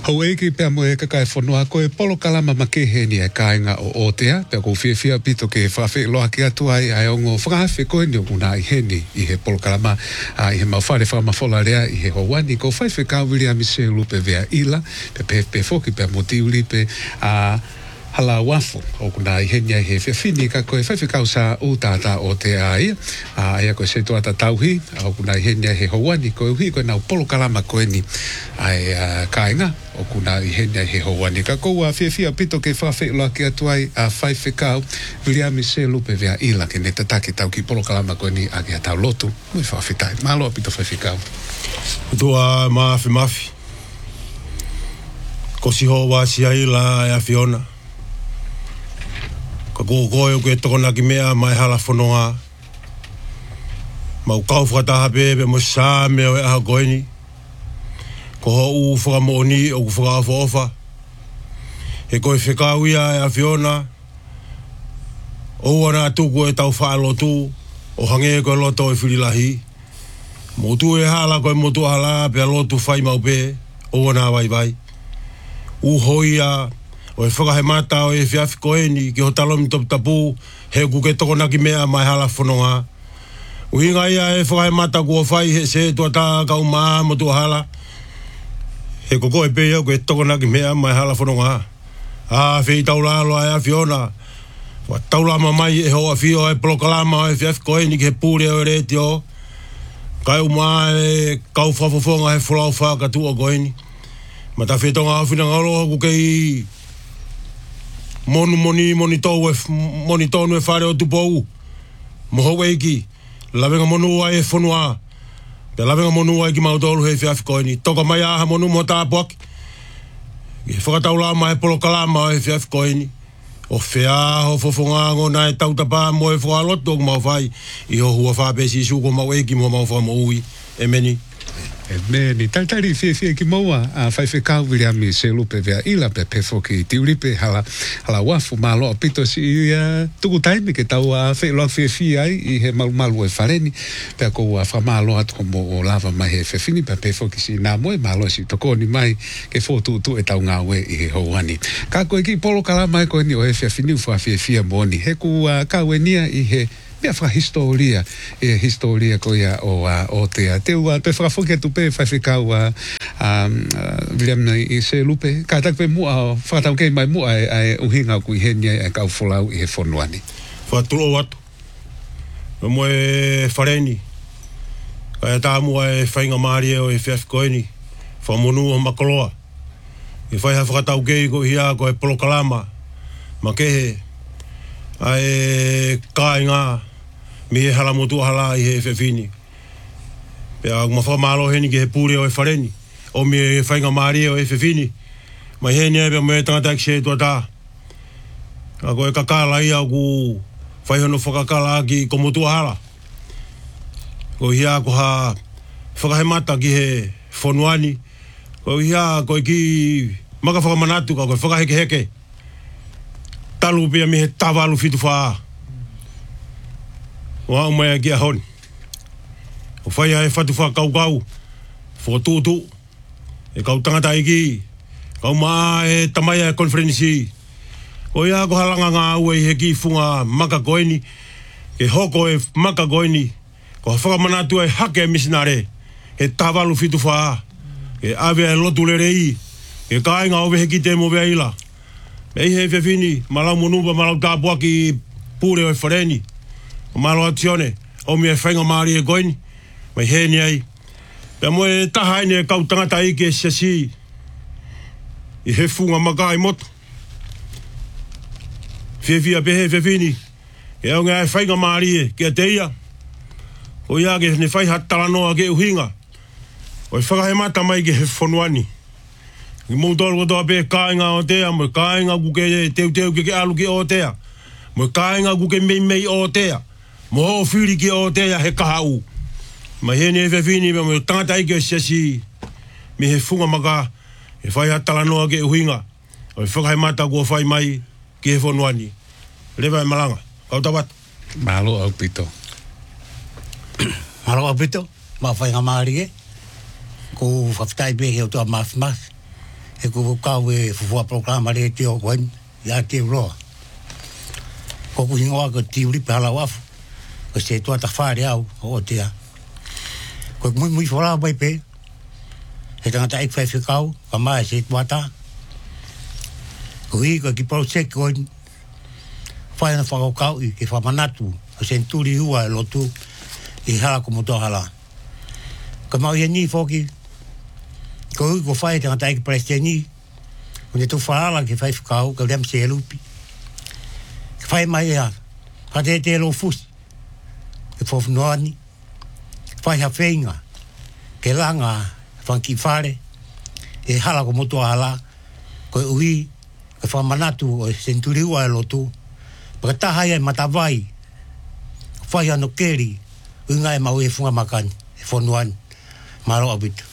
Hau ki pia mo e kakai whanua ko e polo kalama makeheni e kāinga o Otea, pia ko whiawhia pito ke whawhi loa ki atua ai ongo whakawhi koe ni o kuna i heni i he polo kalama, i he mawhare whamawhola rea i he hawani, ko whaiwhi kāwiri mise lupe vea ila, pe foki pia mo tiuli pe hala wafu o kuna i henia he whiawhini ka koe whaiwhi kausa o tāta o te ai aia koe se tuata tauhi o kuna i henia he hawani koe uhi koe nau polo kalama koe ni ai kāinga o kuna i henia he hawani ka koua whiawhia pito ke whawhi loa ki atuai a whaiwhi kau Williami se lupe vea ila ke ne tataki tau ki polo kalama koe ni a ki a tau lotu mui whawhi tai malo pito whaiwhi kau Tua mafi ko si ho wa si ila e a Fiona ka koe ke tokona ki mea mai hala whanonga. Mau kau whakataha bebe mo sa mea e aha koeni. Ko ho u whakamooni o ku whakawhaofa. He koe whekau ia e a Fiona. O ana tuku e tau whaalo tu. O hange koe loto e whirilahi. Mo tu e hala koe mo tu hala pe a lotu whai mau pe. O ana vai. U hoia. O e whakahe mata o e whiawhi koeni ki ho talomi top tapu he kuke tokona ki mea mai hala whanonga. Uhinga ia e whakahe mata kua whai he se tuata kau maa mo tu hala. He koko e pēia kua tokona ki mea mai hala whanonga. Whei taulalo a Fiona. Wa taulama mai e hoa whio e polokalama o e whiawhi koeni ki he pūre o e reti o. Kai umaa e kau whafofonga he whulau whaka tu o koeni. Ma ta whetonga awhina ngaro kuke i moni tonu e whare o tupou. Moho eiki. Lawenga monu ai e whanua. Pe lawenga monu ai ki mautolu he whiawhi koeni. Toka mai aha monu mo tāpuaki. E whakataula mai polo kalama o he whiawhi koeni. O whea ho fofonga na e tautapa mo e whakaloto ko mau whai. I ho hua whapesi isu ko mau eiki mo mau wha mo ui. E meni. Meni, taitari whiawhia ki maua a whaiwhi kāwiri se lupe vea ila pe foki tiuripe hala wafu malo a pito si tuku taimi ke tau a whailoa whiawhia ai i he malu e whareni pe ko a whamalo atu mo o lava mai he whiawhini pe foki si nā moe malo si tokoni mai ke whotu e tau ngā ue i he houani. Ka koe ki polo kalama e koe ni o he whiawhini uwha whiawhia moni he ku kawe nia i he mea whakahistoria e historia ko ia o Tea. Teu pe whakafoki atu pe whaiwhikau William i se lupe. Ka tak pe mua whakatau kei mai mua e uhinga ku i henia e kau wholau i he whonuani. Whatulo watu. Mo e whareni. Ka e tā mua e whainga maari o e whiawhi koeni. Whamonu o makoloa. I whaiha whakatau kei ko hia ko e polokalama. Ma kehe. Ai kāinga. Mi e hala motu hala i he whiawhini. Pea ma whamalo heni ki he pūre o e whareni. O mi e whainga maari o e whiawhini. Mai heni e pia me tangata ki se tuata. A koe kakala ia ku whaihono whakakala ki ko motu hala. Ko hia ko ha whakahemata ki he whonuani. Ko hia ko ki maka whakamanatu ka koe whakaheke. Talu pia mi he tavalu fitu whaa. Wa umai ki a honi. O whai e whatu wha kau. Whotutu. E kau tangata iki. Kau maa e tamaya e konferensi. O ia ko halanga ngā ue he ki funga maka koeni. Ke hoko e maka koeni. Ko whakamanatu e hake e misinare. He tavalu fitu wha. Ke awea e lotu le rei. Ke kāinga ove he ki te mo vea ila. Mei he whiawhini. Malau monupa malau tāpua ki pūre o e whareni. O malo atione, o mi e whainga maari e koini, mai heni ai. Pea mo e tahaine e kau tangata ike e sesi, i he funga makai moto. Whiawhia pehe whiawhini, e au ngā e whainga maari e, kia te ia. O ia ke ne whai hatalanoa ke uhinga. O e whakahemata mai ke he whonuani. Ki moutoro kotoa pe kāinga o Tea, mo kāinga kuke teu ke alu ki o Tea. Mo kāinga kuke mei o Tea. Mo ho whiri ki o Tea he kahau. Ma hene e whiawhini me tangata ike o sesi. Me he funga maka. E whai hatalanoa ke uhinga. O e whakahemata kua whai mai ki he whonuani. Lewa e malanga. Kau tawat. Malo au pito. Malo au pito. Ma whainga maari e. Ko whaftai pe he o tua mafi. e ku kau e fufua programa le te o koen ya te roa ko ku hingoa ko ti uri pala wafu ko se tua ta whare au o te a ko mui whora bai pe he tangata ek whai whikau ka mai se tua ta ko hi ko ki project koen whai na whakau i ke whamanatu ko se nturi hua e lotu i hala ko moto hala ko mau ia ni foki ko hui ko whai tangata ek presteni ko ne tu whaala ke whai whikau ka rem se lupi ke whai mai ea hate te lo fusi ke whofnoani whai ha whenga ke langa whanki whare e hala ko moto hala ko ui ke whamanatu o senturi ua e lotu paka taha ia matawai whai ano keri unga e mau e funga makani e whonuani maro abito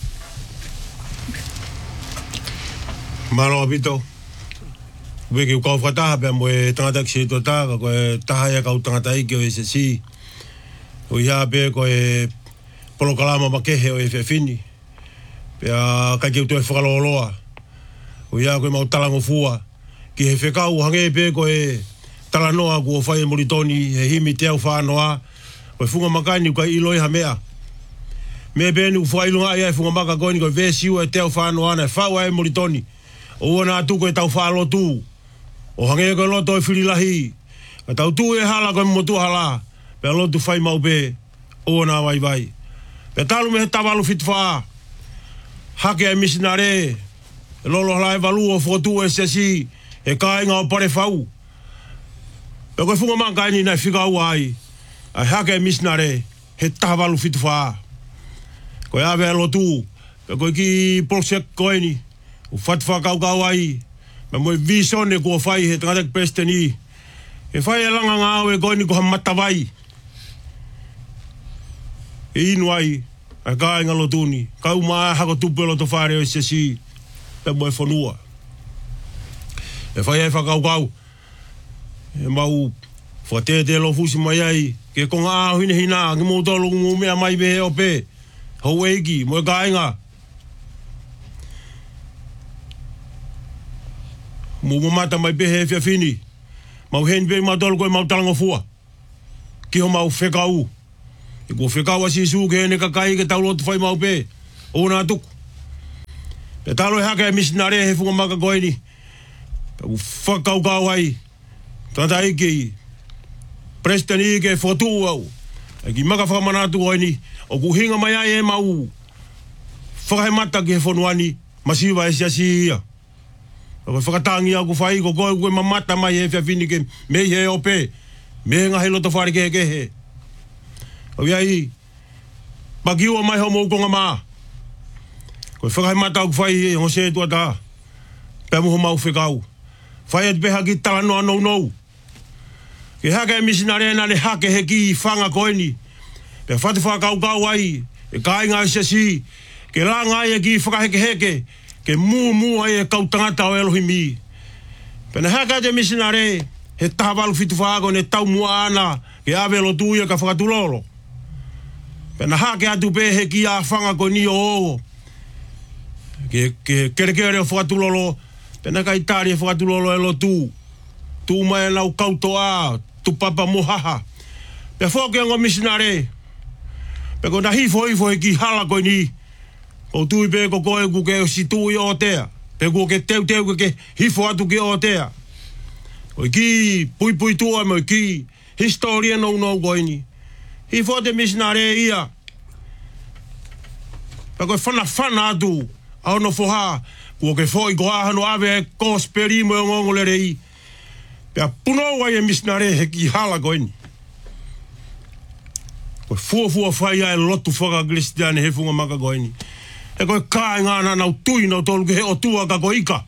Maro abito wiki ukau whataha pia mo e tangata ki se tua tāka ko e taha ia kau tangata iki o e se si o ia pia ko e polokalama makehe o e whiawhini pia kai ki utu e whakaloloa o ia ko e mau talango fua ki he whekau hange pia ko e talanoa ku o whai e moritoni he himi te au whanoa o e funga makani uka iloi ha mea me pia ni uwhailunga ia e funga maka koini ko e vesiu e te au whanoa na e whaua e moritoni o wana atu ko e tau whaalo tu o hange ko loto e whirilahi ka tau tu e hala ko e motu hala pe lotu whai mau pe o wana vai vai pe talu me he tawalu fitwha hake e misinare e lolo hala e valu o fotu e sesi e kainga o pare whau pe koe funga mankaini na whika ua ai a hake e misinare he tawalu fitwha ko e ave e lotu pe koe ki polsek koeni o fatwa kau ai ma mo vision e ko fai he tangata presteni e fai langa ngau e koini ko matawai e inuai a kai ngalo tuni kau ma ha ko tupelo to fare o sesi pe mo fonua e fai e fa kau e mau fote de lo fusi mai ai ke ko nga hine hina ngi mo tolo ngu me mai be o pe ho wegi mo kai nga mo mata mai be he fini mau hen be ma dol ko mau talango fua ki ho mau whekau i ko whekau asi su ke ne ka kai ke tau lotu whai mau be o na tuku pe talo e hake e misinare he funga maka koini pe u whakau kau ai tata iki prestani ke fotu au e ki maka whamanatu koini o ku hinga mai ai e mau whakahemata ki he whonuani masiwa e siasi ia o whakatangi au ku whai ko koe koe mamata mai e whiawhini ke me he ope me nga he loto whare ke he o iai pakiua mai ho mou konga maa koe whakahemata au ku whai e hose tua ta pe muho mau whekau whai et beha ki talano anou nou ke hake e misinare na le hake he ki whanga koeni pe whati whakau kau ai e kainga e sesi ke langa ai e ki whakaheke heke ke mu ai e kau tangata o Elohimi. Pena haka te misinare, he tahawalu fitu whaago ne tau mua ana, ke awelo tuia ka whakatulolo. Pena hake atu pe he ki a whanga ko ni o o. Ke kere o whakatulolo, pena kai tari e whakatulolo e lo tu. Tu mai nau kautoa, tu papa mohaha. Pe whoke ango misinare, pe ko na hifo he ki hala ko ni, o tui pe ko koe ku ke o situi o tea. Pe ku ke teu ke hifo atu ke o tea. O ki pui tua mo ki historia no koini. Hifo te misinare ia. Pe ko whana atu au no foha. Ku ke fo i ko ahano ave ko speri mo ngongole rei. Pe puno wai e misinare he ki hala koini. Ko fua fai ai lotu whaka kristiane he funga maka koini. E koe kāi ngāna nau tui nau tolu ke he o tua ka ko ika.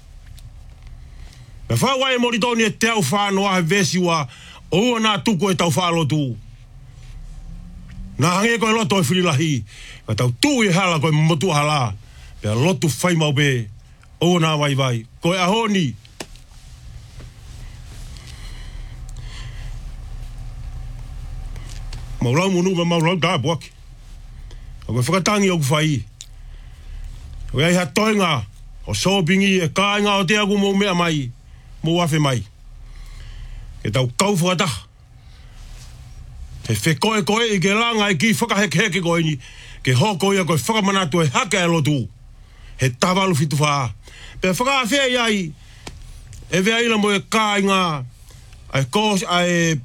Me whawai e moritoni e te au whanoa he vesiwa o ua nā tuku e tau whalo tu. Nā hange koe loto e whirilahi. Ka tau tū e hala koe motu hala. Pea lotu whai mau be. O ua nā vai. Koe ahoni. Maulau munu me maulau tā buaki. O koe whakatangi o ku whai. O ai ha toinga, o sopingi e kāinga o te agu mō mea mai, mō afe mai. Ke tau kauwhata. He whekoe koe i ke langa i ki whakaheke koe ni, ke hoko ia koe whakamanatu e hake e lotu. He tawalu fitu whaa. Pea whakawhea iai, e vea ila mo e kāinga, ai kos, ai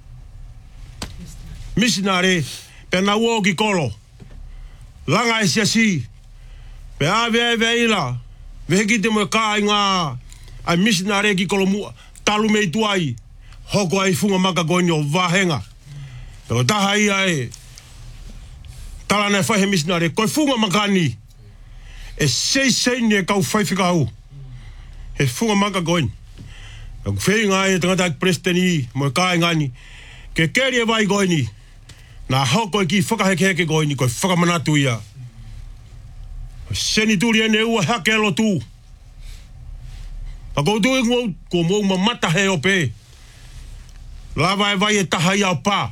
misinare, pea na uo ki kolo. Langa e siasi. Pea vea ila, veheki te mo e kāinga, ai misinare ki kolo mua, talu mei tuai, hoko ai funga maka koe ni o vahenga. Pea taha ia e, talana e whahe misinare, koe funga makani, e sei ni e kau whaiwhikau. He funga maka koe ni. Pea whenga e tangata ki presteni, mo e kāinga ni, ke keri e vai koe ni, nā hoko e ki whakaheke koe ni, koe whakamanatu ia. Seni turi ene ua hake alo tū. A kou tui ko mou ma mata he o pē. Lava e vai e taha ia o pā.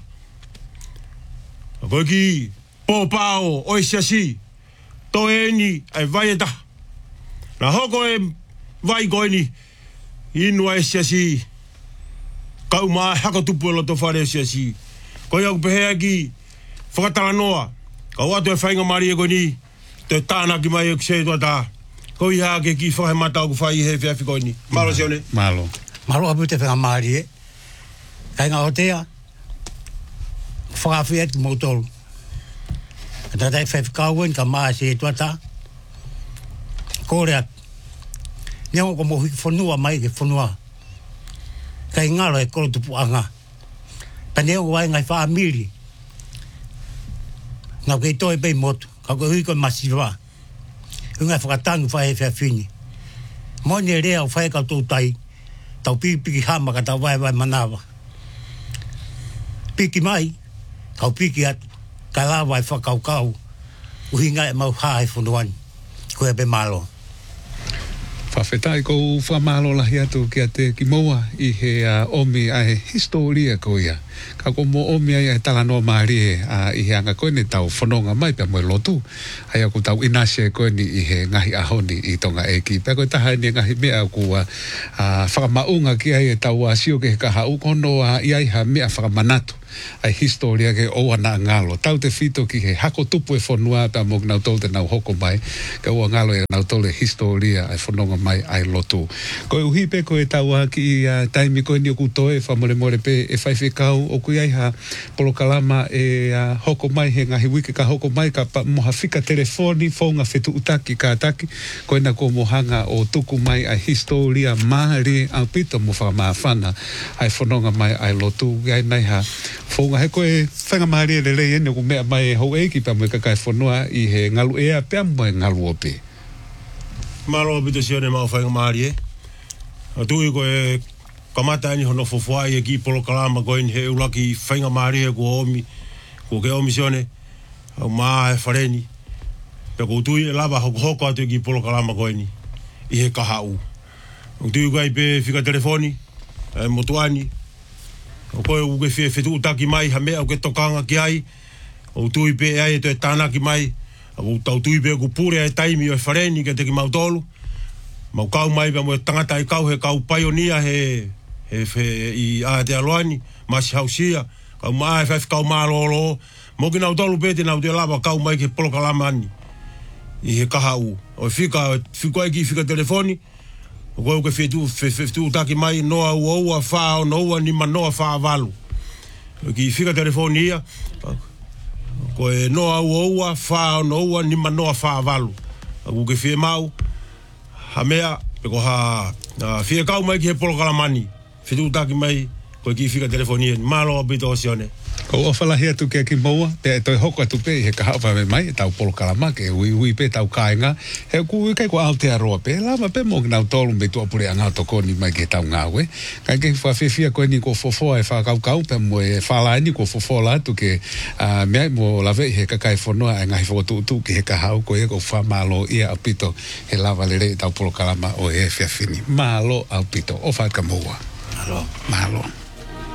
A kou ki pō pāo o e siasi. Tō e ni e vai e taha. Nā hoko e vai koe ni, inua e siasi. Kau maa haka tupu alo tō whare e siasi. Koe au pehea ki whakatala noa. Kau atu e whainga mari e koe ni. Te tāna ki mai e kusei tua tā. Ko i hake ki whahe matau ku whai he whiawhi koe ni. Malo sione? Malo. Malo apu te whenga maari e. Kai ngā hotea. Whakawhi atu mō tolu. E tātai whaiwhikauen ka maa se tua tā. Kore atu. Niango ko mō hiki whanua mai ke whanua. Kai ngalo e koro tupu anga. Paneo ko ai ngai whaamiri. Ngau kei toi pei motu. Ka koe hui koe masiwa. Unga whakatangu whae whiawhini. Moni e rea o whae kau tō tai. Tau piki hama ka tau vai manawa. Piki mai. Kau piki atu. Ka la vai whakau. Uhinga e mau hae whunuani. Koe pe malo. Whawhetai kou whamalo lahi atu kia te ki moa i he omi a he historia ko ia. Ka ko mo omi ai tala no maari i he anga koe ni tau whanonga mai pia moe lotu. Ai aku tau inase koe ni i he ngahi ahoni i tonga eki. Pia koe taha ni ngahi mea kua whakamaunga ki ai e tau sio ke he kaha ukono i ai ha mea whakamanatu. Ai historia ke oa na ngalo. Tau te whito ki he hako tupu e whanua pia mok nau tau te nau hoko mai. Ka oa ngalo e nau tau le historia ai whanonga mai ai lotu. Koe uhipe koe tau ki taimi koe ni o kutoe whamore pe e whaiwhikau o kui ai ha polokalama e hoko mai he ngahi wiki ka hoko mai ka moha whika telefoni whaunga whetu utaki ka ataki koe na ko mohanga o tuku mai ai historia maari au pito mo whakamawhana ai whanonga mai ai lotu gai nei ha whaunga he koe whanga maari e lelei ene ku mea mai hau eiki pa mo kakai whanua i he ngalu ea pia mo e ngalu ope. Malo pito sione mau whainga maari e. A tui koe kamata ani hono fofuai e ki polokalama koe ni he ulaki whainga maari e ko omi. Ko ke omi sione. Au maa e whareni. Pea ko tui e lava hoko atu e ki polokalama koe ni. I he kahau. O tui koe pe whika telefoni. E motuani. O koe uke whetu utaki mai ha mea uke tokanga ki ai. O tui pe ai e to e tānaki mai. O tau tui pe ku pure ai taimi o e whareni ke te ki mautolu. Mau kau mai pa mo tangata i kau he kau paionia he i Aotearoa masi hausia. Kau maa e whai kau maa lolo. Mo ki nau tolu pete nau te lava kau mai ke polokalama ani. I he kahau. O whika e ki whika telefoni. O koe uke whetu utaki mai noa ua whao noa ni manoa whaa walu. O ki whika telefoni ia. Koe noa ua whao noa ni manoa whaa walu. O uke whi mau. Ha mea, peko ha whia kau mai ki he polokalamani. Whetu utaki mai, koe ki whika telefonia. Malo apito o sione. Ko ofalahi atu kia ki moa, pe toi hoko atu pe he kahaupa me mai, tau polokalama ke ui pe tau kāinga. He kui kai ko Aotearoa pe, lama pe mo nau tolu me tua pure anga toko ni mai ke tau ngāwe. Kai ke whawhewhia koe ni ko fofoa e whakaukau pe mo e whalai ni ko fofoa atu ke mea mo lawe he kakai whanua e ngahi whotu ki he kahau ko e ko whamalo ia apito he lava lere tau polokalama o e whiawhini. Malo apito, o whaika moa. Malo. Malo.